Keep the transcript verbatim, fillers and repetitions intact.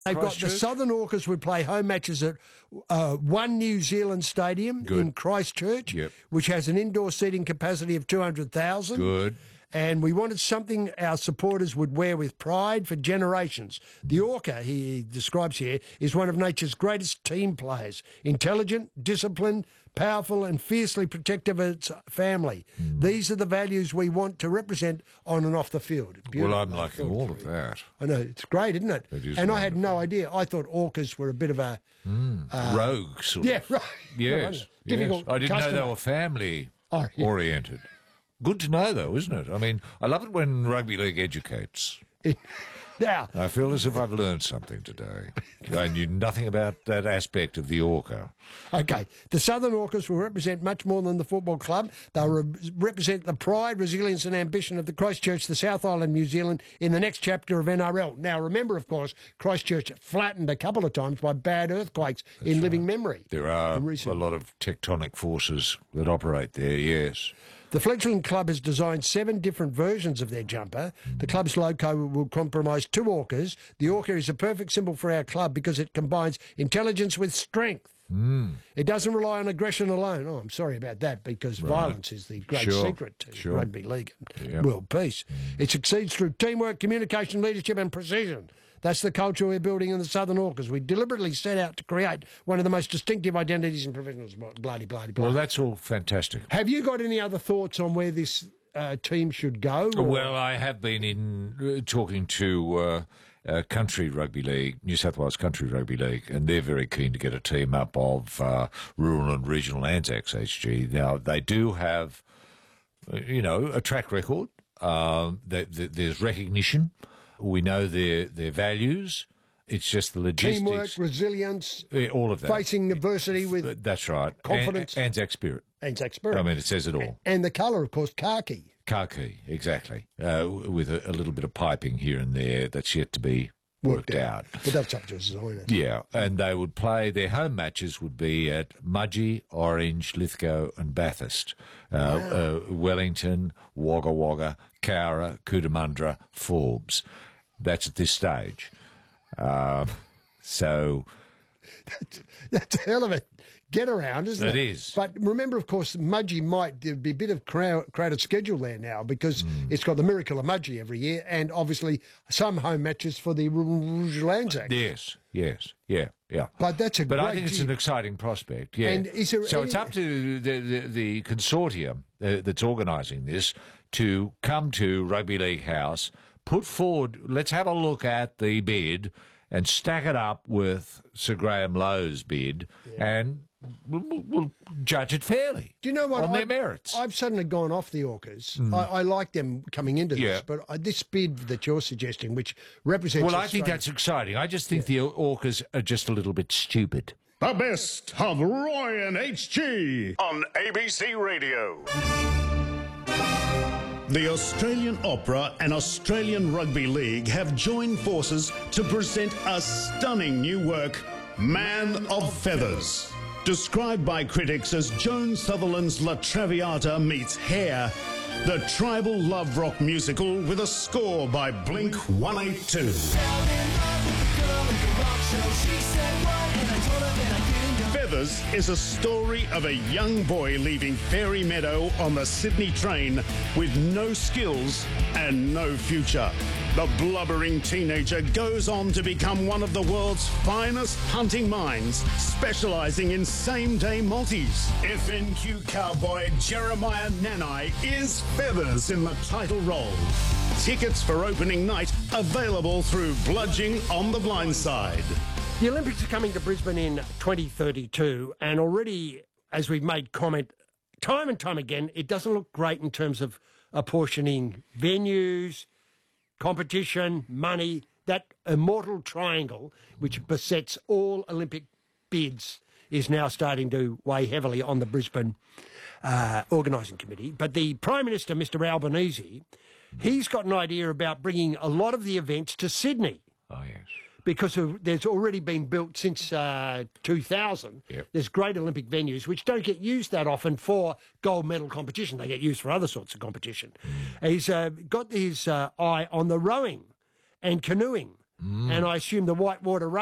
They've got the Southern Orcas would play home matches at uh, One New Zealand Stadium Good. in Christchurch, Yep. which has an indoor seating capacity of two hundred thousand. Good. And we wanted something our supporters would wear with pride for generations. The orca, he describes here, is one of nature's greatest team players. Intelligent, disciplined, powerful and fiercely protective of its family. Mm. These are the values we want to represent on and off the field. Well, I'm liking all of that. I know, it's great, isn't it? It is and wonderful. I had no idea. I thought orcas were a bit of a... Mm. Uh, rogue sort yeah, of. right. Yes, Difficult yes. I didn't customer. know they were family Oh, yeah. oriented. Good to know, though, isn't it? I mean, I love it when rugby league educates. Now, I feel as if I've learned something today. I knew nothing about that aspect of the orca. okay, the Southern Orcas will represent much more than the football club. They'll re- represent the pride, resilience and ambition of the Christchurch, the South Island, New Zealand in the next chapter of N R L. Now, remember, of course, Christchurch flattened a couple of times by bad earthquakes That's in right. living memory. There are a lot of tectonic forces that operate there, yes. The fledgling club has designed seven different versions of their jumper. The club's logo will comprise two orcas. The orca is a perfect symbol for our club because it combines intelligence with strength. Mm. It doesn't rely on aggression alone. Oh, I'm sorry about that, because Right. violence is the great Sure. secret to Sure. rugby league and Yep. world peace. It succeeds through teamwork, communication, leadership and precision. That's the culture we're building in the Southern Orcas. We deliberately set out to create one of the most distinctive identities in professional sport. Bloody, bloody, bloody. Well, that's all fantastic. Have you got any other thoughts on where this uh, team should go? or- Well, I have been in uh, talking to uh, uh, Country Rugby League, New South Wales Country Rugby League, and they're very keen to get a team up of uh, rural and regional Anzacs H G. Now, they do have, uh, you know, a track record. Um, they, they, there's recognition. We know their their values. It's just the logistics. Teamwork, resilience, Yeah, all of that. facing adversity with That's right. confidence. An- Anzac spirit. Anzac spirit. I mean, it says it all. And the colour, of course, khaki. Khaki, exactly. Uh, with a, a little bit of piping here and there that's yet to be worked, out. But that's up to a designer. Yeah, and they would play, their home matches would be at Mudgee, Orange, Lithgow and Bathurst. Uh, uh, Wellington, Wagga Wagga, Cowra, Cootamundra, Forbes. That's at this stage. Uh, so... That's, that's a hell of a get around, isn't it? It is. But remember, of course, Mudgee might there'd be a bit of crowd, crowded schedule there now because Mm. it's got the Miracle of Mudgee every year and obviously some home matches for the Rouge Anzacs. Yes, yes, yeah, yeah. But that's a But great I think it's gig. an exciting prospect, yeah. And is there so any- it's up to the, the, the consortium uh, that's organising this to come to Rugby League House, put forward, let's have a look at the bid and stack it up with Sir Graham Lowe's bid and we'll, we'll, we'll judge it fairly. Do you know what? On their I've, merits. I've suddenly gone off the Orcas. I, I like them coming into this, Yeah. but uh, this bid that you're suggesting, which represents... Well, I think Australia- that's exciting. I just think the Orcas are just a little bit stupid. The best of Roy and H G on A B C Radio. The Australian Opera and Australian Rugby League have joined forces to present a stunning new work, Man of Feathers. Described by critics as Joan Sutherland's La Traviata meets Hair, the tribal love rock musical with a score by Blink one eighty-two. Feathers is a story of a young boy leaving Fairy Meadow on the Sydney train with no skills and no future. The blubbering teenager goes on to become one of the world's finest hunting minds, specialising in same-day multis. F N Q cowboy Jeremiah Nanai is Feathers in the title role. Tickets for opening night available through Bludging on the Blind Side. The Olympics are coming to Brisbane in twenty thirty-two, and already, as we've made comment time and time again, it doesn't look great in terms of apportioning venues, competition, money, that immortal triangle which besets all Olympic bids is now starting to weigh heavily on the Brisbane uh, organising committee. But the Prime Minister, Mister Albanese, he's got an idea about bringing a lot of the events to Sydney. Oh, yes. Because of, there's already been built since uh, two thousand. Yep. There's great Olympic venues which don't get used that often for gold medal competition. They get used for other sorts of competition. Mm. He's uh, got his uh, eye on the rowing and canoeing and I assume the Whitewater